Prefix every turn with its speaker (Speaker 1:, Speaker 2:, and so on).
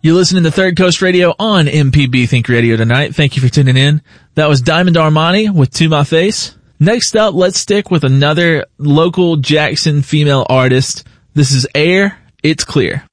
Speaker 1: You're listening to Third Coast Radio on MPB Think Radio tonight. Thank you for tuning in. That was Diamond Armani with To My Face. Next up, let's stick with another local Jackson female artist. This is Air, It's Clear.